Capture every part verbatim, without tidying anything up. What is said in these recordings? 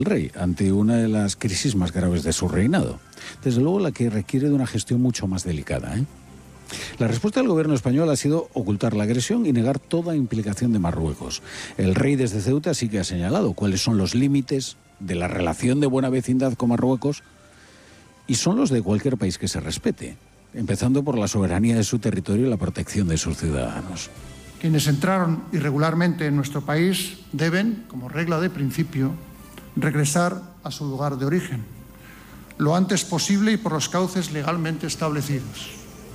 rey ante una de las crisis más graves de su reinado. Desde luego la que requiere de una gestión mucho más delicada, ¿eh? La respuesta del gobierno español ha sido ocultar la agresión y negar toda implicación de Marruecos. El rey desde Ceuta sí que ha señalado cuáles son los límites de la relación de buena vecindad con Marruecos y son los de cualquier país que se respete, empezando por la soberanía de su territorio y la protección de sus ciudadanos. Quienes entraron irregularmente en nuestro país deben, como regla de principio, regresar a su lugar de origen, lo antes posible y por los cauces legalmente establecidos.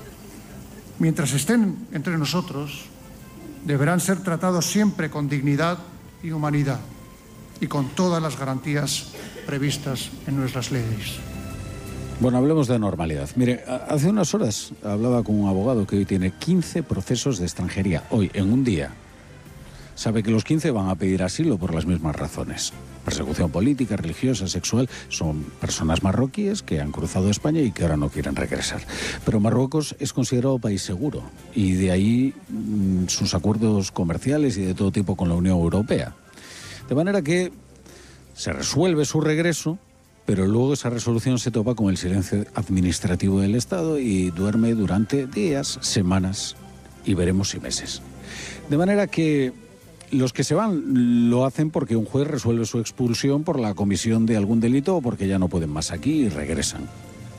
Mientras estén entre nosotros, deberán ser tratados siempre con dignidad y humanidad y con todas las garantías previstas en nuestras leyes. Bueno, hablemos de normalidad. Mire, hace unas horas hablaba con un abogado que hoy tiene quince procesos de extranjería, hoy, en un día. Sabe que los quince van a pedir asilo por las mismas razones. Persecución política, religiosa, sexual. Son personas marroquíes que han cruzado España y que ahora no quieren regresar. Pero Marruecos es considerado país seguro y de ahí mmm, sus acuerdos comerciales y de todo tipo con la Unión Europea. De manera que se resuelve su regreso, pero luego esa resolución se topa con el silencio administrativo del Estado y duerme durante días, semanas y veremos si meses. De manera que los que se van lo hacen porque un juez resuelve su expulsión por la comisión de algún delito o porque ya no pueden más aquí y regresan.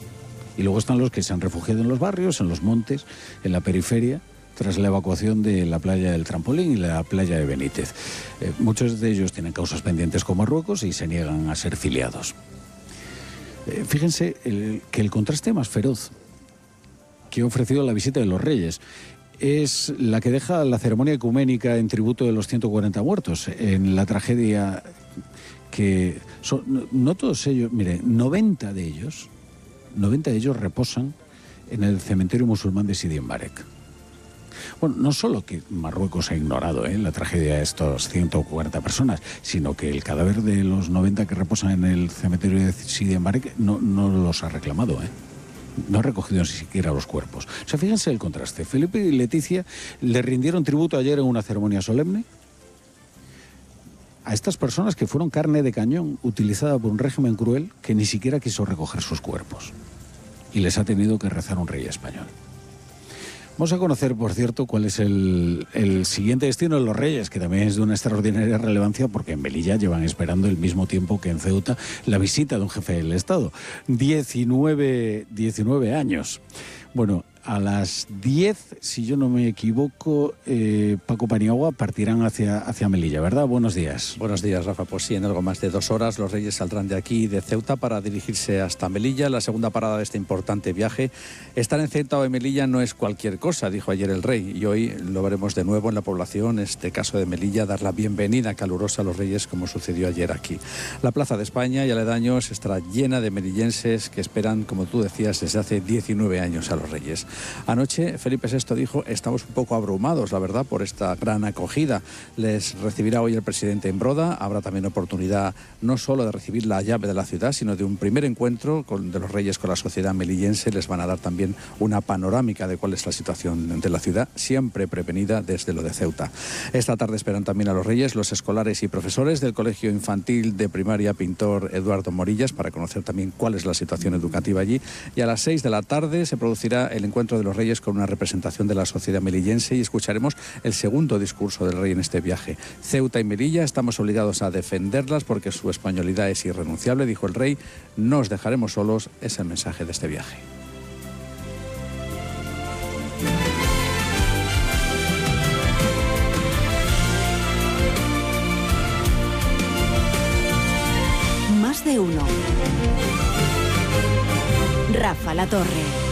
Y luego están los que se han refugiado en los barrios, en los montes, en la periferia, tras la evacuación de la playa del Trampolín y la playa de Benítez. Eh, muchos de ellos tienen causas pendientes con Marruecos y se niegan a ser filiados. Eh, fíjense el, que el contraste más feroz que ha ofrecido la visita de los Reyes es la que deja la ceremonia ecuménica en tributo de los ciento cuarenta muertos en la tragedia que son, no, no todos ellos, mire, noventa de ellos, noventa de ellos reposan en el cementerio musulmán de Sidi Mbarek. Bueno, no solo que Marruecos ha ignorado ¿eh? la tragedia de estas ciento cuarenta personas, sino que el cadáver de los noventa que reposan en el cementerio de Sidi Mbarek no, no los ha reclamado, ¿eh? No ha recogido ni siquiera los cuerpos. O sea, fíjense el contraste. Felipe y Leticia le rindieron tributo ayer en una ceremonia solemne a estas personas que fueron carne de cañón utilizada por un régimen cruel que ni siquiera quiso recoger sus cuerpos. Y les ha tenido que rezar un rey español. Vamos a conocer, por cierto, cuál es el, el siguiente destino de los Reyes, que también es de una extraordinaria relevancia porque en Melilla llevan esperando el mismo tiempo que en Ceuta la visita de un jefe del Estado. diecinueve, diecinueve años. Bueno, a las diez, si yo no me equivoco, eh, Paco Paniagua partirán hacia, hacia Melilla, ¿verdad? Buenos días. Buenos días, Rafa. Pues sí, en algo más de dos horas los Reyes saldrán de aquí, de Ceuta, para dirigirse hasta Melilla, la segunda parada de este importante viaje. Estar en Ceuta o en Melilla no es cualquier cosa, dijo ayer el Rey, y hoy lo veremos de nuevo en la población, este caso de Melilla, dar la bienvenida calurosa a los Reyes, como sucedió ayer aquí. La Plaza de España y aledaños estará llena de melillenses que esperan, como tú decías, desde hace diecinueve años a los Reyes. Anoche Felipe sexto dijo: estamos un poco abrumados, la verdad, por esta gran acogida. Les recibirá hoy el presidente en Broda. Habrá también oportunidad no solo de recibir la llave de la ciudad, sino de un primer encuentro con, de los Reyes con la sociedad melillense. Les van a dar también una panorámica de cuál es la situación de la ciudad, siempre prevenida desde lo de Ceuta. Esta tarde esperan también a los Reyes los escolares y profesores del Colegio Infantil de Primaria Pintor Eduardo Morillas, para conocer también cuál es la situación educativa allí. Y a las seis de la tarde se producirá el encuentro de los Reyes con una representación de la sociedad melillense y escucharemos el segundo discurso del Rey en este viaje. Ceuta y Melilla estamos obligados a defenderlas porque su españolidad es irrenunciable, dijo el Rey. No os dejaremos solos, es el mensaje de este viaje. Más de uno. Rafa La Torre.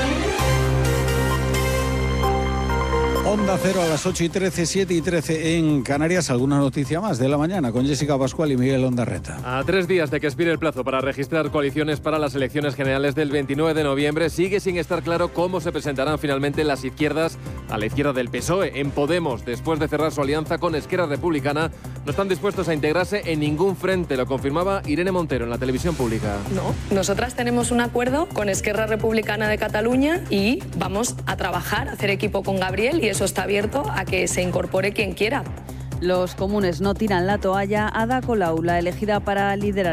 Onda Cero a las ocho y trece, siete y trece en Canarias. ¿Alguna noticia más de la mañana con Jessica Pascual y Miguel Ondarreta? A tres días de que expire el plazo para registrar coaliciones para las elecciones generales del veintinueve de noviembre, sigue sin estar claro cómo se presentarán finalmente las izquierdas a la izquierda del P S O E. En Podemos, después de cerrar su alianza con Esquerra Republicana, no están dispuestos a integrarse en ningún frente, lo confirmaba Irene Montero en la televisión pública. No, nosotras tenemos un acuerdo con Esquerra Republicana de Cataluña y vamos a trabajar, a hacer equipo con Gabriel, y eso está abierto a que se incorpore quien quiera. Los comunes no tiran la toalla. Ada Colau, la elegida para liderar